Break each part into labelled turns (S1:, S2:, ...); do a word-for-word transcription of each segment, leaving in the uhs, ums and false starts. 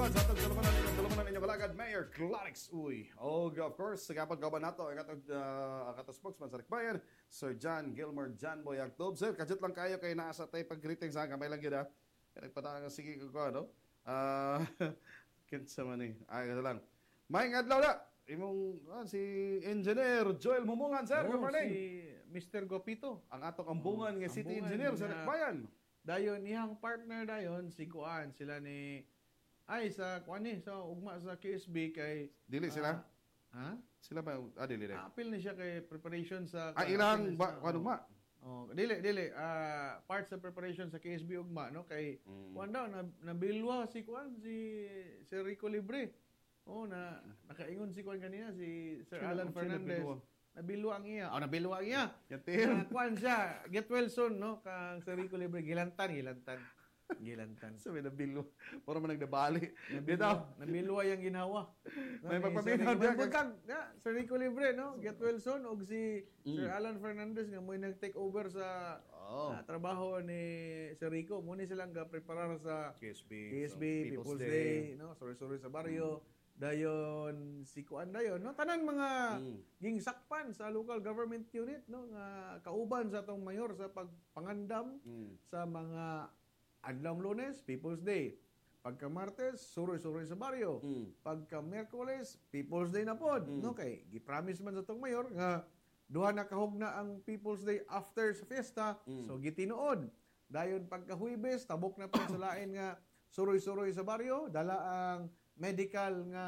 S1: salamat sa atong dalaman ninyo, dalaman ninyo kalagad, Mayor Clarix Uy. O, of course, sa kapag gaban nato, ang atong uh, ang spokesman sa Likbayan, Sir John Gilmer John Boy Agtob. Sir, kadjut lang kayo kay naasa tayo pag-greeting sa kamay lang yun, ha? Kaya nagpataka nga, sige ko ko, ano? Ah, uh, kinsa man eh. Ay, kasi lang. May adlaw na! Imong, ah, si Engineer Joel Mumungan, sir.
S2: Oh,
S1: good morning.
S2: si Mister Gopito.
S1: Ang atong ambungan oh, nga City
S2: ambungan
S1: Engineer sa
S2: na-
S1: Likbayan.
S2: Dayon, iyang partner dayon, si Kuan, sila ni... Ay, sa Kuan ni, sa ugma sa K S B kay...
S1: Dili sila?
S2: Ha?
S1: Sila ba? Ah, dili rin.
S2: Apil ni siya kay preparation sa...
S1: Ah, ilang ba? Kung ma?
S2: Oh, dili, dili. ah part sa preparation sa K S B ugma, no? Kay,
S1: Mm.
S2: Kuan daw, na, nabilwa si Kuan, si, si Rico Libre. Oh, na, nakaingon si Kuan kanina, si Sir
S1: Sino-
S2: Alan
S1: sino
S2: Fernandez.
S1: nabilwa?
S2: Nabilwa ang iya. Oh, nabilwa ang iya.
S1: Yatir.
S2: Uh, Kuan siya, get well soon, no? Kang Sir Rico Libre, gilantan, gilantan. Gilantan.
S1: Sabi na bilo. Para man nagdabali. Dito.
S2: Nabilwa, nabilwa yung ginawa.
S1: May
S2: ni
S1: magpaminaw
S2: Sir Rico-
S1: diya.
S2: May buntag, ya, Sir Rico Libre, no? Get well soon. Og si Sir Alan Fernandez nga mo nag-take over sa
S1: Oh.
S2: ah, trabaho ni Sir Rico. Muna silang ga-prepare sa
S1: K S B.
S2: K S B,
S1: so,
S2: People's, Day, no? Sorry-sorry sa baryo. Dayon, si Kuan dayon, no? Tanan mga
S1: Mm.
S2: gingsakpan sa local government unit, no? Nga kauban sa atong mayor sa pagpangandam
S1: Mm.
S2: sa mga adlawng Lunes, People's Day. Pagka Martes, suroy-suroy sa baryo.
S1: Mm.
S2: Pagka Miyerkules, People's Day na pod, no? Kay gipromise man sa atong mayor nga duha na kahugna ang People's Day after sa fiesta, so gitinuod. Dayon pagka Huwebes, tabok na pa sa lain nga suroy-suroy sa baryo, dala ang medical nga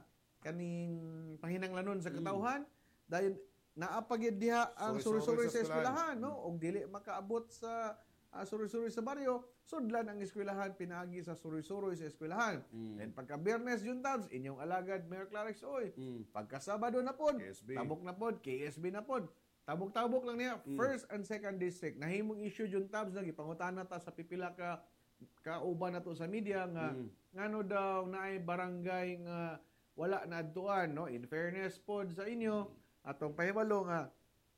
S2: kaning pahinanglanon sa katawhan. Dayon naapagid diha ang
S1: Suroy-suroy
S2: suroy-suroy
S1: sa
S2: sa eskwelahan, no? Og dili makaabot sa uh, suroy-suroy sa baryo, sudlan ang eskwelahan pinaagi sa suroy-suroy sa eskwelahan.
S1: Mm.
S2: Then pagka Biyernes yun tabs, inyong alagad Mayor Clarix oy.
S1: Mm.
S2: Pagka Sabado na pod,
S1: K S B.
S2: tabok na pod, K S B na pod. Tabok-tabok lang niya, first and second district. Nahimong issue yun tabs na gipangutana ta sa pipila ka kauban na to sa media nga
S1: Mm.
S2: ngano daw naay barangay nga wala na adtuan, no? In fairness pod sa inyo, atong pahibalo nga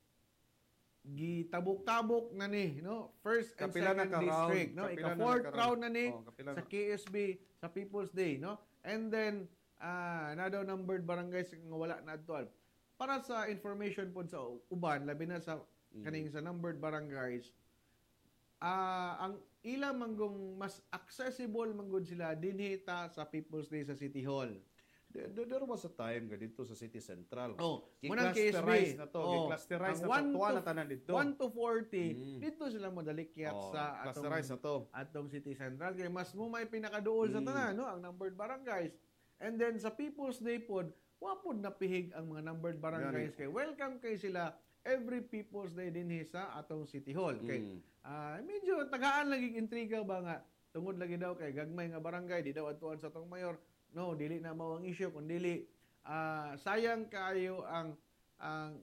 S2: gitabok-tabok na ni, no? First and
S1: Kapila na
S2: second
S1: ka round.
S2: district, no?
S1: Kapila
S2: Ika
S1: na
S2: fourth
S1: naka round.
S2: round na ni
S1: Oh, kapila
S2: sa
S1: na.
S2: K S B sa People's Day, no? And then ah na daw numbered barangays nga wala na adtuan. Para sa information pod sa uban, labi na sa kaning sa numbered barangays, ah ang ilang manggong mas accessible manggod sila dinhi ta sa People's Day sa City Hall.
S1: There, there, there was a time nga dito sa City Central.
S2: Oh, munang K S B.
S1: Gi-clusterize na to.
S2: Oh,
S1: Gi-clusterize
S2: ang
S1: na to.
S2: one
S1: Tuwa
S2: to-
S1: na tanan dito.
S2: one to forty,
S1: Mm.
S2: dito sila modalikyat
S1: Oh,
S2: sa
S1: clusterize na to.
S2: atong City Central. Kaya mas mo may pinakaduol sa
S1: Mm.
S2: tanan, no? Ang numbered barangays. And then sa People's Day pod, wapod na pihig ang mga numbered barangays.
S1: Yan.
S2: Kay welcome kay sila every People's Day dinhi sa atong City Hall. Kay
S1: Mm.
S2: ah, medyo tagaan lagi intriga ba nga tungod lagi daw kay gagmay nga barangay di daw adtuan sa atong mayor. No, dili na mao ang issue kun dili ah, sayang kayo ang ang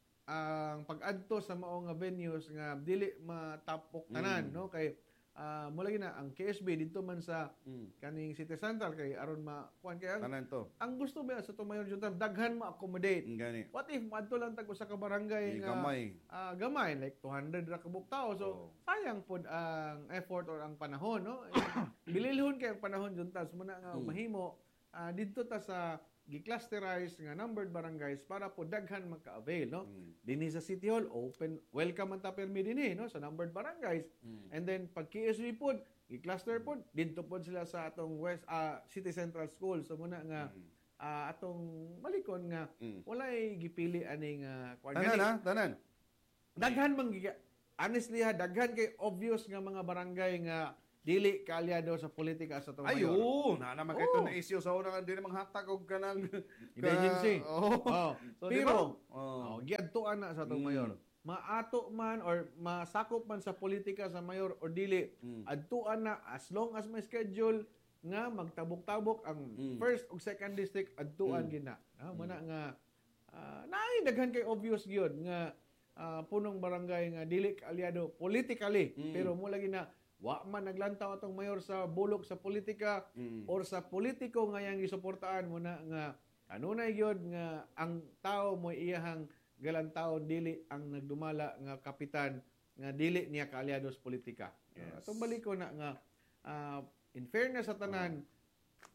S2: ang pag-adto sa mao nga venues nga dili matapok tanan,
S1: Mm.
S2: no? Kay ah mo lagi na ang K S B dito man sa
S1: Mm.
S2: kaning City Central kay aron ma kuan kay ang,
S1: Tanan to.
S2: ang gusto ba sa itong mayor junta daghan ma-accommodate.
S1: Ang gani.
S2: What if madto lang tag usa ka barangay
S1: Di
S2: nga
S1: gamay.
S2: ah, gamay like two hundred ra ka buktaw. So
S1: Oo.
S2: sayang pod ang effort or ang panahon, no? Bililhon kay ang panahon junta muna nga
S1: Mm.
S2: mahimo ah, didto ta sa gi-clusterize nga numbered barangays para po daghan magka-avail, no?
S1: Mm.
S2: Dinhi sa City Hall open welcome man ta permi dinhi, no, sa numbered barangays.
S1: Mm.
S2: And then pag K S B pod gi-cluster pod didto pod sila sa atong West ah, City Central School. So muna nga
S1: Mm.
S2: ah, atong malikon nga
S1: Mm.
S2: walay gipili ani nga kuan
S1: Tanan
S2: gani.
S1: ha? Tanan.
S2: Daghan man giga honestly ha daghan kay obvious nga mga barangay nga dili kaalyado sa politika sa atong
S1: Ay,
S2: mayor.
S1: oo. Na naman kayo
S2: Oo.
S1: na issue sa una nga, di namang hatag og kanang...
S2: Emergency.
S1: Oo.
S2: Oh.
S1: So, di
S2: Pero,
S1: ba? Oo.
S2: oh, giadtuan na sa atong
S1: Mm.
S2: mayor. Maato man or masakop man sa politika sa mayor or dili,
S1: Mm.
S2: adtuan na as long as may schedule nga magtabok-tabok ang
S1: Mm.
S2: first ug second district adtuan
S1: Mm.
S2: gina. Ah, muna nga ah, naay daghan kay obvious gyud nga ah, punong barangay nga dili kaalyado politically
S1: Mm.
S2: pero mo lagi na wa man naglantaw atong mayor sa bulok sa politika
S1: Mm.
S2: or sa politiko nga yang gisuportaan mo na nga kanunay gyud nga ang tao mo iyahang galantaw dili ang nagdumala nga kapitan nga dili niya kaalyado sa politika.
S1: Yes.
S2: Uh, balik ko na nga ah, in fairness sa tanan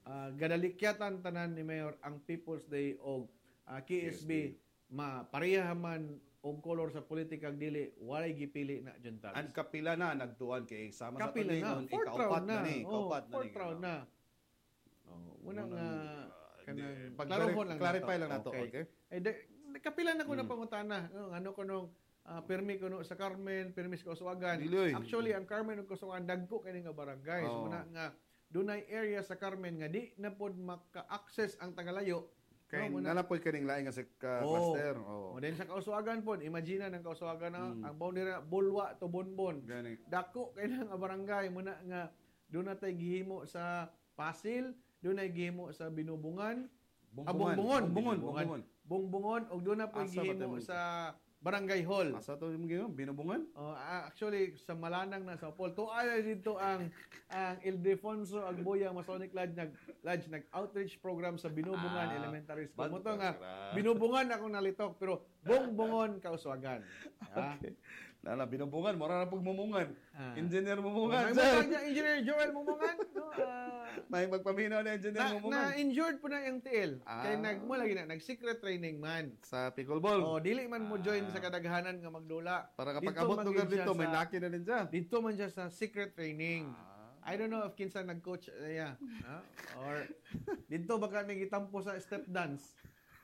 S2: ah, gadalikyatan tanan ni Mayor ang People's Day o ah, K S B ma pareha man og kolor sa politikang dili walay gipili na junta.
S1: Ang kapila na nagtuan kay sama
S2: Kapila
S1: sa
S2: na,
S1: tulingon,
S2: fourth
S1: ikaupat
S2: round
S1: na
S2: na.
S1: ni,
S2: Oh,
S1: ikaupat na ni.
S2: fourth round na. Oh, muna nga kanang
S1: pag-clarify
S2: lang
S1: clarify
S2: nato.
S1: lang nato,
S2: Okay.
S1: okay?
S2: Eh, de, kapila na ko na
S1: Mm.
S2: pangutana. No, ano ko nung ah, permi ko no sa Carmen, permi sa Kausuagan.
S1: Dili.
S2: Actually, ang Carmen ug Kausuagan dagko kini nga barangay. So,
S1: Oh.
S2: muna nga dunay area sa Carmen nga di na pod maka-access ang Tagalayo.
S1: Kay
S2: No, muna-
S1: nanapoy kaning laing nga si ka
S2: Oo.
S1: Master. Oh.
S2: O din sa Kausuagan pod, imagine ng Kausuagan na
S1: Mm.
S2: ang boundary na bulwa to bonbon.
S1: Gani.
S2: Dako kay nga barangay muna nga doon natay gihimo sa Pasil, doon ay gihimo sa Binubungan, Ah, Bongbongon.
S1: Bongbongon,
S2: Bongbongon.
S1: bongbongon.
S2: Bongbongon ug doon na po
S1: Asa ba
S2: gihimo
S1: tayo?
S2: sa Barangay Hall.
S1: Asa to yung gino? Binubungan?
S2: Oh, ah, actually sa Malanang na sa Paul. Tuay dito ang ang Ildefonso Agboya Masonic Lodge nag Lodge nag outreach program sa Binubungan
S1: Ah,
S2: Elementary School.
S1: bag-
S2: Mo to nga
S1: bagra.
S2: Binubungan ako nalitok pero Bongbongon Kauswagan. Ah.
S1: Okay. Nala, binubungan. Mura na pagmumungan.
S2: Ah.
S1: Engineer
S2: Oh,
S1: mumungan,
S2: may
S1: sir.
S2: butang niya, Engineer Joel Mumungan. No, ah,
S1: May magpaminaw na engineer
S2: na,
S1: mumungan.
S2: na injured po na yung T L.
S1: Ah.
S2: Kaya nag mo lagi na nag secret training man.
S1: Sa pickleball.
S2: Oh, dili man mo join
S1: Ah.
S2: sa kadaghanan nga magdula.
S1: Para
S2: Dito
S1: kapag abot
S2: man
S1: lugar
S2: gid siya
S1: dito, may
S2: sa-
S1: laki na din siya.
S2: Dito man siya sa secret training.
S1: Ah.
S2: I don't know if kinsa nag-coach niya. ha? Or dito baka nagitampo sa step dance.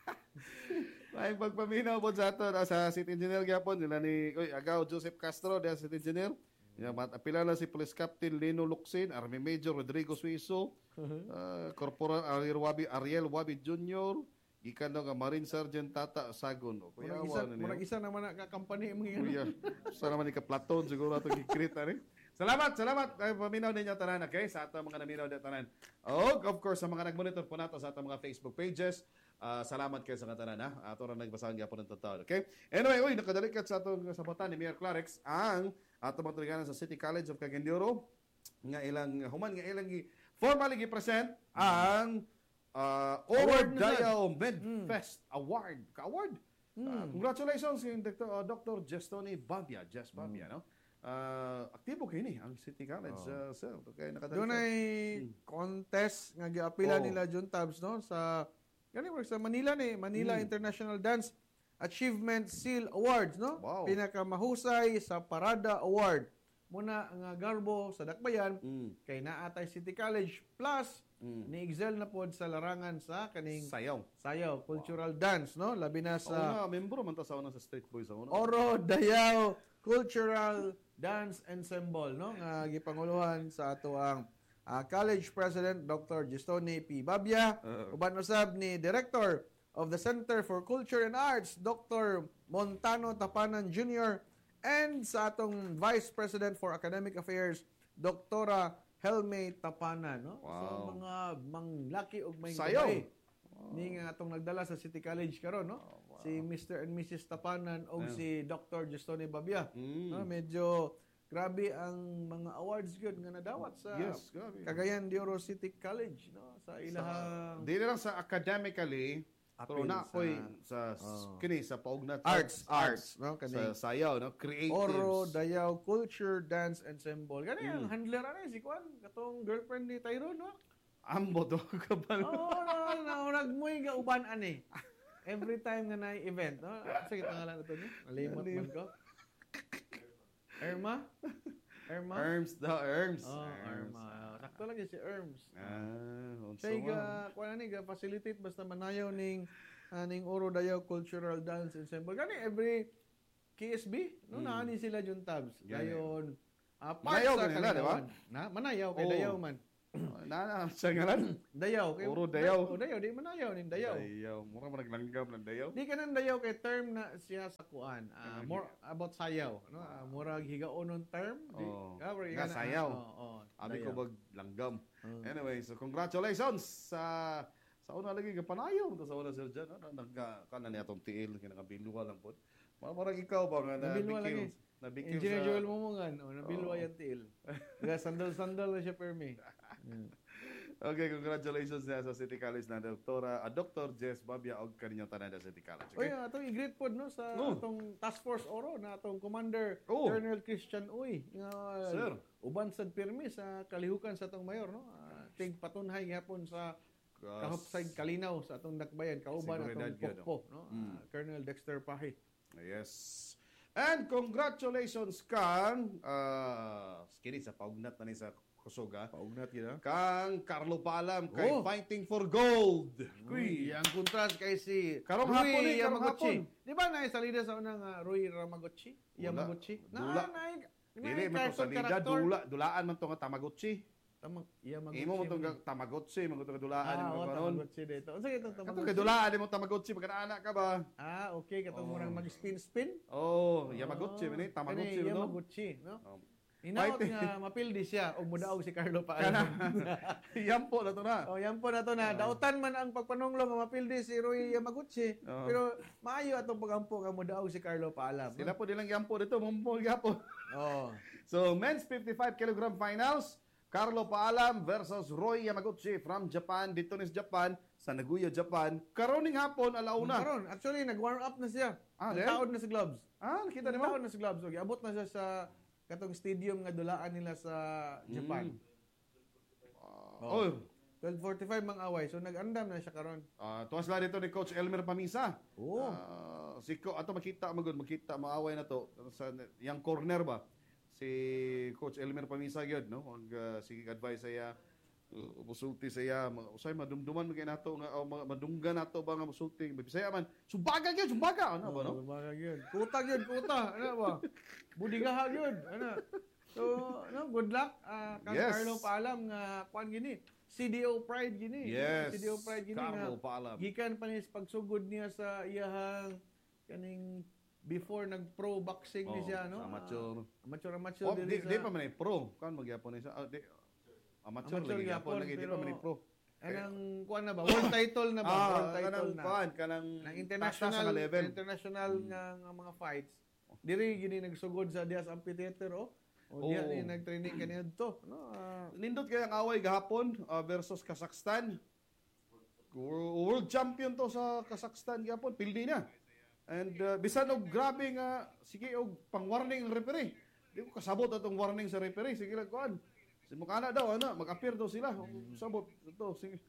S1: May pagpaminaw po sa ato na sa city engineer gyapon nila ni oy Agaw Joseph Castro dia city engineer. Ya mat apila na si Police Captain Lino Luxin, Army Major Rodrigo Suiso, uh, Corporal Ariel Wabi Ariel Wabi Junior, gikan daw nga Marine Sergeant Tata Sagon. O kuya
S2: Murag isa,
S1: wa na
S2: murag
S1: niya.
S2: isa naman na ka-company mo nga.
S1: Kuya, sa naman ni ka Platon siguro ato gikrit ani. Salamat, salamat kay paminaw ninyo tanan, okay? Sa ato mga naminaw na tanan. Oh, of course sa mga nag-monitor po nato sa ato mga Facebook pages. Ah, salamat kayo sa katanan ha. Ato ra nagbasahan gyapon ng totoo. Okay? Anyway, uy, nakadalikat sa atong sabotan ni Mayor Clarex ang ato mga sa City College of Cagayan nga ilang human nga ilang gi formally gi-present ang uh,
S2: Award
S1: Oro
S2: na sad.
S1: Dayaw Medfest Award. Ka-award. Ah,
S2: Mm.
S1: congratulations kay Doctor uh, Doctor Jestoni Babia, Jess Babia, no? Ah, aktibo kay ni ang City College,
S2: Oh.
S1: uh, sir. Okay,
S2: Doon
S1: nakadalikat.
S2: ay contest nga giapila
S1: Oh.
S2: nila Jun Tabs no sa gani work sa Manila ni Manila
S1: Mm.
S2: International Dance Achievement Seal Awards no.
S1: Wow.
S2: Pinakamahusay sa Parada Award. Muna nga garbo sa Dakbayan
S1: Mm.
S2: kay naatay City College plus
S1: Mm.
S2: ni-excel na pod sa larangan sa kaning
S1: Sayaw.
S2: sayaw, cultural dance no labi na
S1: Sa
S2: sa
S1: una, membro man ta sa una sa Street Boys sa una.
S2: Oro Dayaw Cultural Dance Ensemble no nga gipanguluhan sa ato ang ah, College President Doctor Gistoni P. Babia
S1: Uh,
S2: uban usab ni Director of the Center for Culture and Arts Doctor Montano Tapanan Junior and sa atong Vice President for Academic Affairs Doktora Helme Tapanan no so
S1: Wow.
S2: mga manglaki ug may
S1: Sayaw.
S2: gabay. Ni nga atong nagdala sa City College karon no.
S1: Oh, wow.
S2: Si Mister and Missus Tapanan o
S1: Ayun.
S2: si Doctor Justone Babia.
S1: Mm.
S2: No, medyo grabe ang mga awards gyud nga nadawat sa
S1: Yes, grabe.
S2: Cagayan de Oro City College no sa
S1: Sa,
S2: ilahang
S1: di na lang sa academically, pero
S2: Apil
S1: na
S2: sa-
S1: koy sa
S2: Oh.
S1: kini sa paugnat
S2: arts arts no
S1: sa
S2: kani
S1: sayaw no creatives.
S2: Oro Dayaw Culture Dance Ensemble. Kani ang
S1: Mm.
S2: handler ani si Kwan katong girlfriend ni Tyrone no.
S1: Ambo to ka ba?
S2: Oo, no, no, nagmoy ga uban ani. Every time nga na event, no? Sige pangalan ito ni. Nalimot man ko. Irma? Irma?
S1: Erms daw, Erms.
S2: Oh,
S1: Erms.
S2: Irma. Sakto lang yun si Erms.
S1: Ah, unsa
S2: Siya
S1: man.
S2: ga kuan ani ga facilitate basta manayaw ning aning Oro Dayaw Cultural Dance Ensemble. Gani every K S B, no
S1: Mm.
S2: naani sila Jun Tabs.
S1: Gani.
S2: Dayon ah, part
S1: Manayaw
S2: sa
S1: ka nila, di ba?
S2: Kalinawan. Na manayaw kay
S1: Oo.
S2: Dayaw man.
S1: Na na sa ngalan.
S2: Dayaw kay
S1: Oro Dayaw.
S2: Oh, Dayaw di manayaw ning Dayaw.
S1: Dayaw. Mura man naglanggam ng dayaw.
S2: Di ka nang dayaw kay term na siya sa kuan. Ah,
S1: Kanang
S2: more about sayaw, no? Ah, murag higaonon term. Di,
S1: Oh.
S2: ah, pero
S1: Nga,
S2: yan, ah,
S1: sayaw.
S2: Oo, oo,
S1: Abi ko
S2: dayaw.
S1: bag langgam.
S2: Oo.
S1: Anyway, so congratulations sa sa una lagi ka panayo to sa una sir Jan. Ano nagka kana ni atong tiil kina kabilwa lang pod. Marag ikaw ba nga na
S2: Nabilwa lang
S1: bikil. Na bikil
S2: Engineer
S1: sa
S2: Joel Mumungan, oh, nabilwa
S1: Oo.
S2: yan tiil. Kaya sandal-sandal na siya permi. Mm.
S1: Okay, congratulations na sa City College na Doktora, a Doctor Jess Babia og kaninyong tanan sa City College.
S2: Oy,
S1: Okay?
S2: ang atong i-greet pod no sa
S1: Oh.
S2: atong Task Force Oro na atong Commander
S1: Oh.
S2: Colonel Christian Uy. Nga,
S1: Sir.
S2: uban sad permi sa kalihukan sa atong mayor no. Ah, tig patunhay gyapon sa
S1: Kas-
S2: kahupsay kalinaw sa atong dakbayan kauban
S1: Seguridad
S2: atong
S1: gyud,
S2: pokpo no.
S1: Mm.
S2: Ah, Colonel Dexter Pahi.
S1: Yes. And congratulations kang uh, skini sa paugnat na ni sa Kusuga.
S2: Paugnat gyud.
S1: Kang Carlo Palam kay
S2: Oh.
S1: Fighting for Gold.
S2: Uy,
S1: Kuy.
S2: ang kontras kay si
S1: Karong
S2: Rui
S1: hapon eh, karong
S2: Yamaguchi.
S1: hapon.
S2: Di ba na salida sa unang uh, Rui Ramaguchi?
S1: Wala.
S2: Yamaguchi.
S1: Dula.
S2: Na, na,
S1: Dili man to sa lida dula, dulaan man to nga Tamagotchi.
S2: Tamag, Yamaguchi.
S1: Imo mo to nga Tamagotchi, mo to nga dulaan
S2: Ah,
S1: mo
S2: oo,
S1: karon.
S2: Tamagotchi dito. Unsa itong
S1: Kato
S2: Tamagotchi?
S1: kay dulaan mo Tamagotchi pagka anak ka ba?
S2: Ah, okay. Katong
S1: Oh.
S2: murang mag-spin-spin.
S1: Oh, Yamaguchi man eh, Tamagotchi
S2: Kani,
S1: no.
S2: Yamaguchi, no?
S1: Um,
S2: Hinaot
S1: Fighting.
S2: nga mapildi siya og mudaog si Carlo
S1: Kana.
S2: Paalam.
S1: Yampo na to na.
S2: Oh, yan po na to na. Dautan man ang pagpanunglo nga mapildi si Rui Yamaguchi.
S1: Oo.
S2: Pero maayo atong pagampo nga mudaog si Carlo Paalam.
S1: Sila po nilang yampo dito, mumpol gapo.
S2: Oh.
S1: So, men's fifty-five kilogram finals, Carlo Paalam versus Roy Yamaguchi from Japan, dito ni sa Japan, sa Nagoya, Japan. Karoning hapon, alauna.
S2: Karon, actually nag-warm up na siya.
S1: Ah,
S2: Nagtaod na sa gloves.
S1: Ah, nakita ni mo?
S2: Nagtaod na sa gloves. Okay, abot na siya sa katong stadium nga dulaan nila sa Japan.
S1: Mm. Oh,
S2: twelve forty-five mang away. So nag-andam na siya karon.
S1: ah, tuwas lang dito ni Coach Elmer Pamisa.
S2: Oo.
S1: Ah, si Ko, ato makita magud, makita maaway na to sa yang corner ba. Si Coach Elmer Pamisa gyud, no? Ang uh, sige advice saya uh, musulti saya, ma- usay madumduman kay nato nga oh, ma- madunggan nato ba nga musulti. Bisaya man, sumbaga gyud, sumbaga ano ba no?
S2: Oh, mga yun. Kuta yun, kuta. Ano ba? Budigaha yun. Ano? So, no, good luck. Uh, kang
S1: Yes.
S2: Carlo Paalam nga kuan gini. C D O Pride gini.
S1: Yes.
S2: C D O Pride gini
S1: Carlo
S2: nga.
S1: Paalam.
S2: Gikan pa ni sa pagsugod niya sa iyahang kaning before nag-pro boxing ni
S1: Oh,
S2: siya, no?
S1: amateur.
S2: Ah, amateur, amateur.
S1: Oh, di,
S2: dili
S1: di
S2: sa-
S1: pa man eh, pro. Kan magyapon ni sa ah, di, amateur,
S2: Amateur
S1: lagi
S2: gyapon,
S1: gyapon lagi di pa
S2: pero-
S1: man eh, pro.
S2: Anang kuan na ba? World title na ba?
S1: Ah,
S2: World title
S1: kanang
S2: na.
S1: kuan, kanang
S2: Ng
S1: taas
S2: international
S1: na sa level.
S2: international nga, nga mga fights diri gini nagsugod sa Diaz Amphitheater oh o diha
S1: Oo.
S2: ni nagtraining kaniya dito no ah,
S1: Nindot kaya ang away gahapon ah, versus Kazakhstan. Wor- World champion to sa Kazakhstan gahapon, pildi na. And uh, bisan og grabe nga sige og pang-warning ang referee. Di ko kasabot atong warning sa referee, sige lang kuan. Si mukana daw ana, mag-appear daw sila. Sabot ito, sige.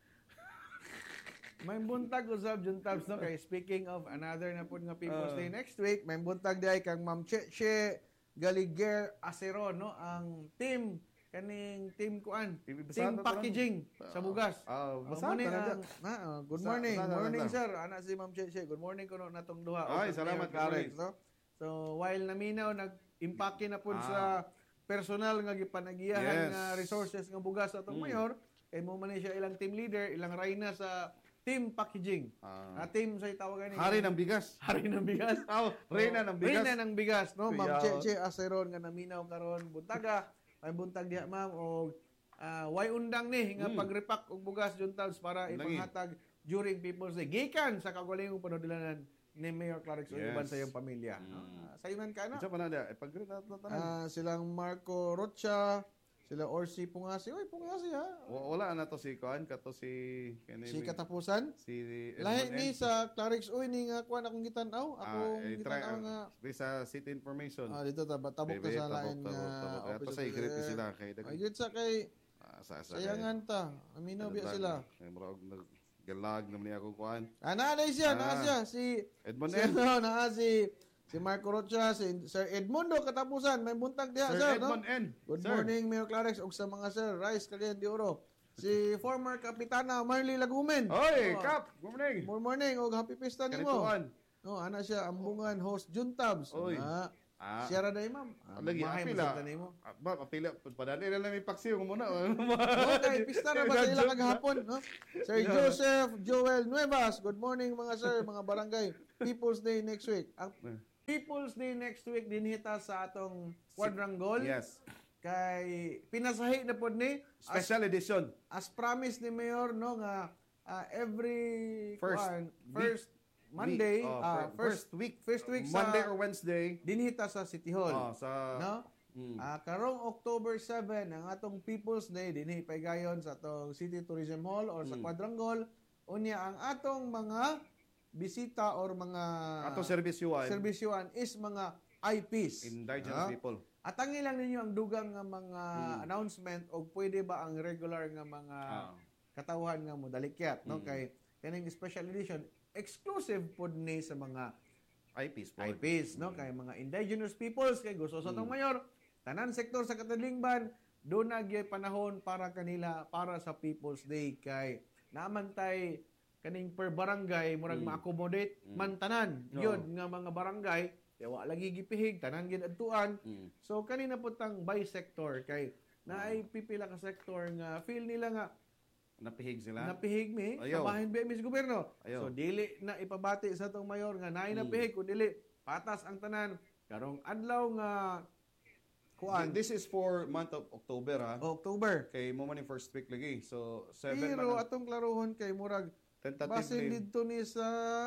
S2: may buntag usab Jun Tabs no kay speaking of another na pud nga People's
S1: Ah.
S2: Day next week may buntag diay kang Ma'am Cheche Galiger Aceron no ang team kaning team kuan
S1: Basahan
S2: team
S1: na to
S2: packaging sa bugas.
S1: Ah,
S2: Oh,
S1: basahan
S2: morning,
S1: na
S2: ang- na, oh, good
S1: Basa-
S2: morning.
S1: basahan na
S2: Morning,
S1: lang.
S2: sir. Ana si Ma'am Cheche. Good morning kuno natong duha.
S1: Ay,
S2: Sa
S1: salamat,
S2: Mayor Alex,
S1: Alex.
S2: no? So, while naminaw nag-impake na pud
S1: Ah.
S2: sa personal nga gipanagiyahan
S1: Yes.
S2: nga resources nga bugas sa atong
S1: Mm.
S2: mayor, kay mo man ni siya ilang team leader, ilang rayna sa team packaging.
S1: Ah.
S2: Ah, team sa tawagan ni
S1: Hari ng bigas.
S2: Hari ng bigas.
S1: Oh, Reyna ng bigas.
S2: Reyna ng bigas, no? Ma'am
S1: Kuya.
S2: Cheche Aceron nga naminaw karon buntaga. May buntag diha ma'am og ah, way undang ni nga
S1: Mm.
S2: pag-repack og bugas juntabs para
S1: Undangi.
S2: ipanghatag during People's Day. Gikan sa kagulingong panudlanan ni Mayor Clark
S1: Yes.
S2: uban sa iyong pamilya. no?
S1: Mm.
S2: Ah, sayunan ka na.
S1: Isa pa na dia, ipag-greet natin na tanan.
S2: Ah, silang Marco Rocha, sila Orsi Pungasi. Oy, Pungasi ha.
S1: Wa- Wala na to si Kuan, kato si kani
S2: Si Katapusan.
S1: si
S2: Lahi
S1: Edmond
S2: ni
S1: N.
S2: sa Clarix uy ni nga kuan akong gitanaw. Ako
S1: Ah, eh, try,
S2: gitanaw nga
S1: ah, sa city information.
S2: ah, dito tabok tabok ta
S1: Bebe,
S2: sa
S1: tabok,
S2: lain
S1: tabok,
S2: nga
S1: tabok. Ato
S2: office
S1: sa i-greet ni
S2: officer.
S1: sila kay dag.
S2: Ay, good sa kay
S1: Ah, sa sa.
S2: sayangan ta. Aminaw biya sila.
S1: Kay murag naggalag naman niya ako Kuan.
S2: Ah, naa na siya, naa
S1: Ah.
S2: siya. Si,
S1: Edmond
S2: si,
S1: N.
S2: ano, naa si, si Marco Rocha, si Sir Edmundo Katapusan. May buntag diha,
S1: Sir
S2: sir,
S1: Edmond
S2: no?
S1: N.
S2: Good
S1: Sir.
S2: morning, Mayor Clarix, ug sa mga sir, Rice Calian de Oro. Si former Kapitana Marley Lagumen.
S1: Oy,
S2: Oh,
S1: Kap, good morning.
S2: Good morning, ug happy pista
S1: Kanito
S2: nimo.
S1: Kuan.
S2: No, ana siya, ambungan host Juntabs.
S1: Oy.
S2: Ah,
S1: Ah,
S2: siya ra day, ma'am. Ah,
S1: lagi
S2: mahay
S1: apila.
S2: masabtan nimo.
S1: Ah, Ba, apila padali na lang may paksiw muna.
S2: Okay, pista na ba sa ila kagahapon, no? Sir
S1: Yeah.
S2: Joseph Joel Nuevas. Good morning mga sir, mga barangay. People's Day next week. Ang People's Day next week dinhita sa atong quadrangle
S1: Yes.
S2: kay pinasahi na pod ni as,
S1: Special edition.
S2: as promised ni Mayor no nga ah, every
S1: First
S2: kuan,
S1: week-
S2: first Monday,
S1: Week, oh,
S2: ah,
S1: fir-
S2: first
S1: first week.
S2: first week sa
S1: Monday or Wednesday.
S2: dinhita sa City Hall.
S1: Ah, sa
S2: No?
S1: Mm.
S2: Ah, karong October seven ang atong People's Day dinhi paygayon sa atong City Tourism Hall or sa
S1: Mm.
S2: Quadrangle unya ang atong mga bisita or mga
S1: Ato service U I.
S2: servisyoan is mga I Ps.
S1: Indigenous
S2: Ah,
S1: people.
S2: Atangin lang ninyo ang dugang nga mga
S1: Mm.
S2: announcement o pwede ba ang regular nga mga
S1: Ah.
S2: katawhan nga mo dalikyat, no?
S1: Mm.
S2: Kay kaning special edition exclusive pod ni sa mga
S1: I Ps po.
S2: I Ps, no? Kay mga indigenous peoples kay gusto sa tong
S1: Mm.
S2: mayor, tanan sektor sa Katadlingban, doon na gyud panahon para kanila para sa People's Day kay naman tay kaning per barangay murag
S1: Mm.
S2: ma-accommodate
S1: Mm.
S2: man tanan
S1: Oo.
S2: yun nga mga barangay kaya wa lagi gipihig tanan gyud adtuan.
S1: Mm.
S2: So kanina po tang by sector kay naay pipila ka sector nga feel nila nga
S1: Napihig sila.
S2: napihig mi
S1: Ayaw.
S2: sa bahin bimis gobyerno.
S1: Ayaw.
S2: So dili na ipabati sa tong mayor nga naay
S1: Mm.
S2: napihig kun dili patas ang tanan karong adlaw nga kuan
S1: This is for month of October ha.
S2: October.
S1: Kay mo man yung first week lagi. So seven
S2: Pero
S1: man ang
S2: atong klarohon kay murag basin
S1: tentatively.
S2: didto ni sa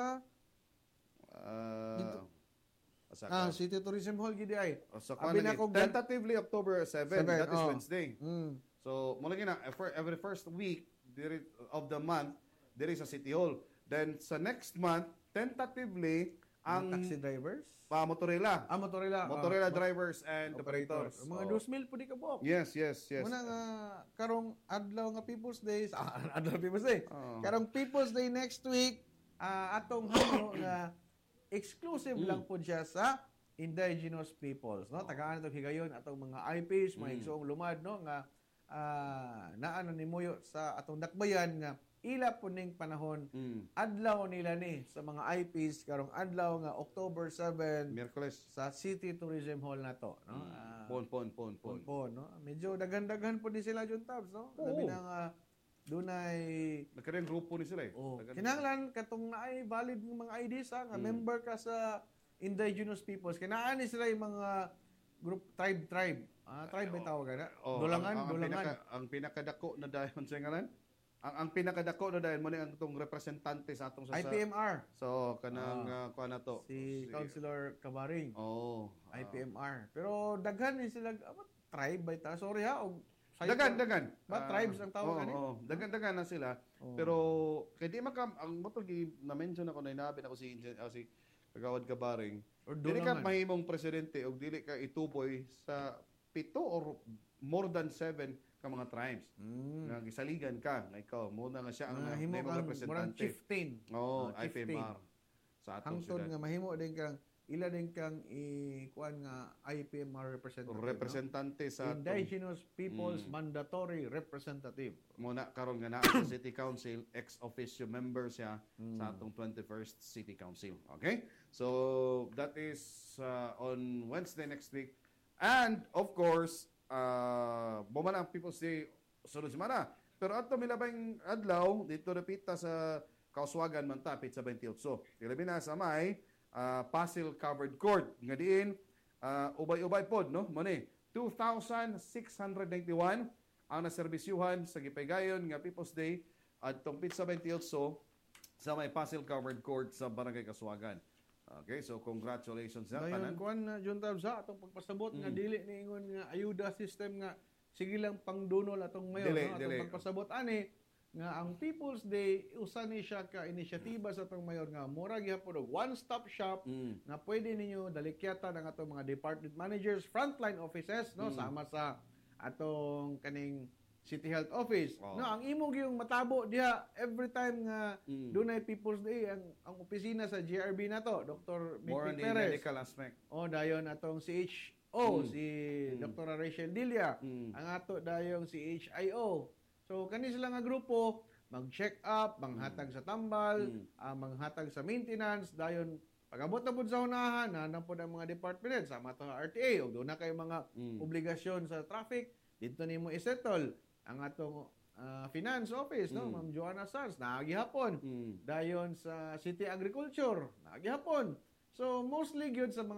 S1: Uh, asa
S2: ah,
S1: ka?
S2: City Tourism Hall gidi ay.
S1: So,
S2: abi
S1: kuan
S2: na
S1: lagi,
S2: kog-
S1: tentatively October seven.
S2: Seven,
S1: That is
S2: oh.
S1: Wednesday.
S2: Mm.
S1: So, mo lagi na every, every first week diri, of the month there is a City Hall. Then sa next month tentatively
S2: Ang
S1: ang
S2: taxi drivers,
S1: pa motorela.
S2: ah motorela,
S1: Motorela
S2: ah,
S1: drivers and operators.
S2: operators. Mga
S1: So,
S2: dos mil pudi ka buok.
S1: Yes, yes, yes.
S2: Muna nga karong adlaw nga People's Day, ah, adlaw People's Day.
S1: Oh.
S2: Karong People's Day next week, ah, atong hano nga exclusive
S1: Mm.
S2: lang po siya sa indigenous peoples, no? Tagaan atong higayon atong mga I Ps, mga
S1: Mm.
S2: igsoong lumad, no, nga ah, naano ni Muyo sa atong dakbayan nga ila po ning panahon
S1: Mm.
S2: adlaw nila ni sa mga I Ps karong adlaw nga October seven
S1: Miyerkules.
S2: sa City Tourism Hall na to, no? Ah,
S1: Pon, pon, pon, pon.
S2: po, no? Medyo daghan-daghan po din sila John Tabs, no?
S1: Oo.
S2: Labi na nga dunay
S1: Nagkaroon grupo ni sila eh.
S2: oh,
S1: Nagkaroon-
S2: kinahanglan katong naay valid ng mga I Ds ha, nga
S1: Mm.
S2: member ka sa indigenous peoples. Kinahanglan ni sila yung mga group tribe tribe. Ah, tribe may tawag na.
S1: Oh,
S2: dulangan,
S1: ang, ang,
S2: dulangan.
S1: Ang, pinaka, ang pinakadako na dayon sa ngalan. Ang ang pinakadako na dayon mo ni ang tong representante sa atong sa
S2: I P M R.
S1: So kanang
S2: Ah.
S1: uh, kuha na to.
S2: Si Councilor Cabaring.
S1: Oh.
S2: I P M R. Pero daghan ni sila apa, tribe ba ta? Sorry ha. Og side-
S1: Dagan, dagan.
S2: Ba,
S1: Ah,
S2: tribes ang tawag
S1: oo,
S2: ani?
S1: oo. Dagan, dagan na sila.
S2: Oh.
S1: Pero kay di makam ang motor gi na-mention ako na inabi na ko si uh, si Kagawad Kabaring.
S2: or
S1: Dili ka
S2: dulangan.
S1: mahimong presidente o dili ka ituboy sa pito or more than seven ka mga tribes.
S2: Mm.
S1: Nga gisaligan ka, nga ikaw muna nga siya ang
S2: Mga
S1: uh,
S2: himo
S1: mahimong
S2: kang murag
S1: representante.
S2: chieftain.
S1: Oo,
S2: Ah,
S1: I P M R sa atong
S2: Hangtod
S1: syudad.
S2: nga mahimo din kang ila din kang i kuan nga I P M R representative. no?
S1: Representante sa atong
S2: Indigenous Peoples
S1: Mm.
S2: Mandatory Representative.
S1: muna karon nga naa sa City Council, ex officio member siya
S2: Mm.
S1: sa atong twenty-first City Council. Okay? So that is uh, on Wednesday next week. And of course, uh, buman ang People's Day sunod semana. Pero ato milabang adlaw dito repita sa Kauswagan man tapit sa twenty-eight. Ilabi na sa may uh, Pasil Covered Court nga diin uh, ubay-ubay pod no mo ni two thousand six hundred ninety-one ang naserbisyuhan sa gipaygayon nga People's Day adtong Pizza twenty-eight sa may Pasil Covered Court sa Barangay Kaswagan. Okay, so congratulations sa
S2: Dayon
S1: tanan.
S2: kuan na John Tab sa atong pagpasabot nga
S1: Mm.
S2: dili niingon nga ayuda system nga sige lang pangdunol atong mayor
S1: Dili,
S2: no atong
S1: dili.
S2: pagpasabot ani nga ang People's Day usa ni siya ka inisyatiba sa atong mayor nga mura gyapon og one-stop shop
S1: Mm.
S2: na pwede ninyo dalikyatan ang atong mga department managers, frontline offices, no,
S1: Mm.
S2: sama sa atong kaning City Health Office.
S1: Oo.
S2: No, ang imo gyung matabo diha every time nga
S1: Mm.
S2: dunay People's Day ang ang opisina sa G R B nato, Doctor
S1: More
S2: Mickey
S1: on the
S2: Perez.
S1: medical aspect.
S2: O dayon atong C H O
S1: Mm.
S2: si
S1: Mm.
S2: Doctor Rachel Dilia.
S1: Mm.
S2: Ang ato dayong si H I O. So kani sila nga grupo mag-check up, manghatag sa tambal,
S1: Mm.
S2: ah, manghatag sa maintenance, dayon pag-abot na pud sa unahan, na po ang mga department sama to R T A o doon na kay mga
S1: Mm.
S2: obligasyon sa traffic, dito nimo isettle ang atong ah, finance office, no,
S1: Mm.
S2: Ma'am Joanna Sanz, naagihapon.
S1: Mm.
S2: Dayon sa City Agriculture, naagihapon. So mostly gyud sa mga